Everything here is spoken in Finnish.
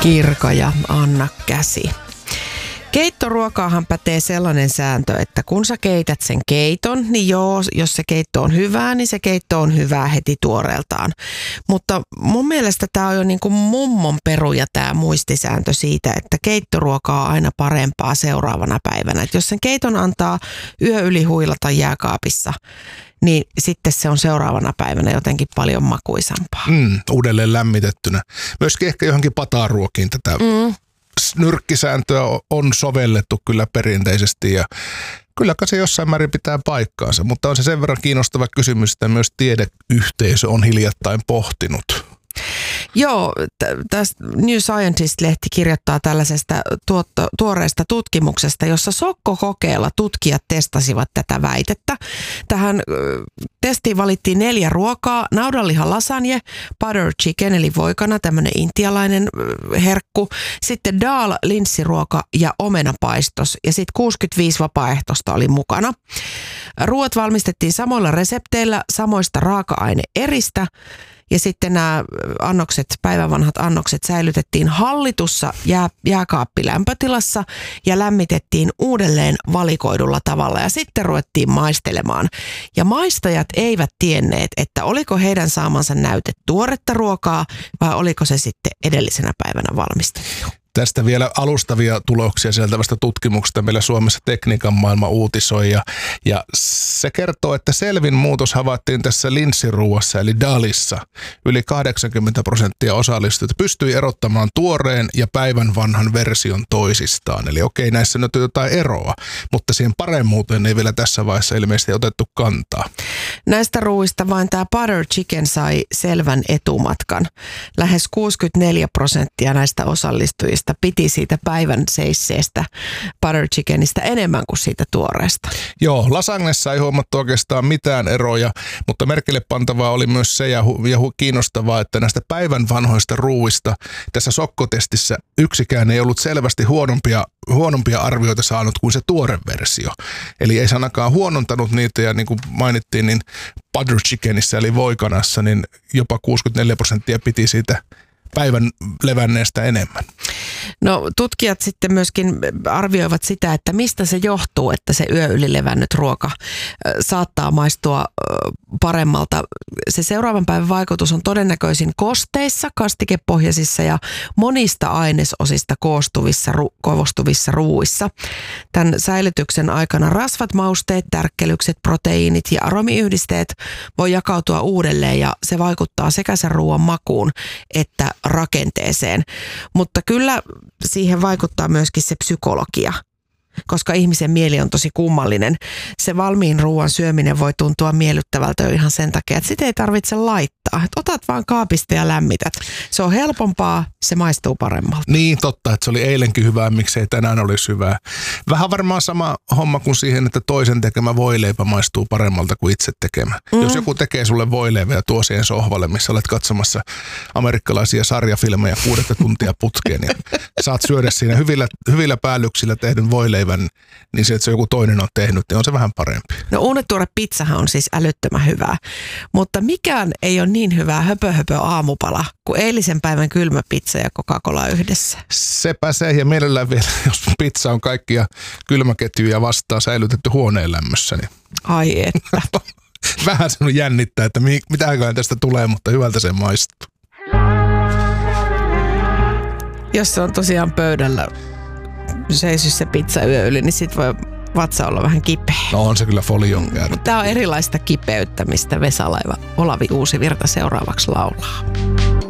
Kirko ja Anna Käsi. Keittoruokaahan pätee sellainen sääntö, että kun sä keität sen keiton, niin joo, jos se keitto on hyvää, niin se keitto on hyvää heti tuoreeltaan. Mutta mun mielestä tää on jo niin kuin mummon peruja tää muistisääntö siitä, että keittoruoka on aina parempaa seuraavana päivänä. Et jos sen keiton antaa yö yli huilata jääkaapissa, niin sitten se on seuraavana päivänä jotenkin paljon makuisampaa. Uudelleen lämmitettynä. Myöskin ehkä johonkin pataruokiin tätä nyrkkisääntöä on sovellettu kyllä perinteisesti ja kyllä se jossain määrin pitää paikkaansa, mutta on se sen verran kiinnostava kysymys, että myös tiedeyhteisö on hiljattain pohtinut. Joo, tästä New Scientist-lehti kirjoittaa tällaisesta tuoreesta tutkimuksesta, jossa sokkokokeella tutkijat testasivat tätä väitettä. Tähän testiin valittiin 4 ruokaa: naudanliha lasagne, butter chicken eli voikana, tämmöinen intialainen herkku, sitten dal linssiruoka ja omenapaistos ja sitten 65 vapaaehtoista oli mukana. Ruoat valmistettiin samoilla resepteillä samoista raaka-aine-eristä. Ja sitten nämä annokset, päivänvanhat annokset säilytettiin hallitussa jääkaappilämpötilassa ja lämmitettiin uudelleen valikoidulla tavalla. Ja sitten ruvettiin maistelemaan. Ja maistajat eivät tienneet, että oliko heidän saamansa näyte tuoretta ruokaa vai oliko se sitten edellisenä päivänä valmistettu. Tästä vielä alustavia tuloksia sieltä vasta tutkimuksesta meillä Suomessa Tekniikan maailma uutisoi ja se kertoo, että selvin muutos havaittiin tässä linssiruuassa eli dalissa. Yli 80% osallistujista pystyi erottamaan tuoreen ja päivän vanhan version toisistaan. Eli okei, näissä nyt on jotain eroa, mutta siihen paremmuuteen ei vielä tässä vaiheessa ilmeisesti otettu kantaa. Näistä ruuista vain tämä butter chicken sai selvän etumatkan. Lähes 64% näistä osallistujista piti siitä päivän seisseestä butter chickenistä enemmän kuin siitä tuoreesta. Joo, lasagnessa ei huomattu oikeastaan mitään eroja, mutta merkille pantavaa oli myös se ja kiinnostavaa, että näistä päivän vanhoista ruuista tässä sokkotestissä yksikään ei ollut selvästi huonompia arvioita saanut kuin se tuore versio. Eli ei sanakaan huonontanut niitä ja niin kuin mainittiin, niin butter chickenissä eli voikanassa, niin jopa 64% piti siitä päivän levänneestä enemmän. No tutkijat sitten myöskin arvioivat sitä, että mistä se johtuu, että se yö yli levännyt ruoka saattaa maistua paremmalta. Se seuraavan päivän vaikutus on todennäköisin kosteissa, kastikepohjaisissa ja monista ainesosista koostuvissa ruuissa. Tämän säilytyksen aikana rasvat, mausteet, tärkkelykset, proteiinit ja aromiyhdisteet voi jakautua uudelleen ja se vaikuttaa sekä sen ruoan makuun että rakenteeseen. Mutta kyllä siihen vaikuttaa myöskin se psykologia, koska ihmisen mieli on tosi kummallinen. Se valmiin ruoan syöminen voi tuntua miellyttävältä jo ihan sen takia, että sitä ei tarvitse laittaa. Et otat vaan kaapista ja lämmität. Se on helpompaa, se maistuu paremmalta. Niin, totta, että se oli eilenkin hyvää, miksei tänään olisi hyvää. Vähän varmaan sama homma kuin siihen, että toisen tekemä voileipä maistuu paremmalta kuin itse tekemä. Jos joku tekee sulle voileipä ja tuo siihen sohvalle, missä olet katsomassa amerikkalaisia sarjafilmejä 6 tuntia putkeen, niin saat syödä siinä hyvillä päällyksillä tehdyn voileivän, niin se, että se joku toinen on tehnyt, niin on se vähän parempi. No uunituore pizzahan on siis älyttömän hyvää, mutta mikään ei ole niin hyvää höpö aamupala kuin eilisen päivän kylmä pizza ja Coca-Cola yhdessä. Sepä se, ja mielellään vielä, jos pizza on kaikkia kylmäketjuja vastaan säilytetty huoneen lämmössä. Niin ai että. Vähän sinun jännittää, että mitäköhän tästä tulee, mutta hyvältä se maistuu. Jos se on tosiaan pöydällä seisy se pizza yö yli, niin sit voi vatsa olla vähän kipeä. No on se kyllä folion käynyt. Tää on erilaista kipeyttämistä Vesalaiva Olavi Uusivirta seuraavaksi laulaa.